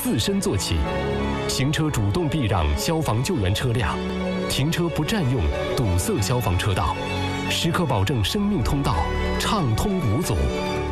自身做起，行车主动避让消防救援车辆，停车不占用堵塞消防车道，时刻保证生命通道畅通无阻。